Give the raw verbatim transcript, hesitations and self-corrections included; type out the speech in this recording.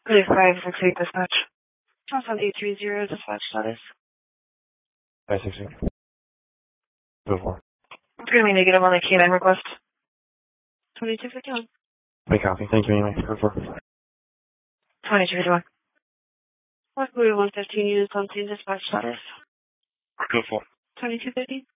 Three five six eight dispatch. Johnson eight three zero dispatch status. Five six eight. Go for. It's gonna be negative on the K nine request. Twenty two fifty one. Make copy. Thank you anyway. Go for. Twenty two fifty one. West Blue one fifteen units on scene dispatch status. Go for. Twenty two fifty.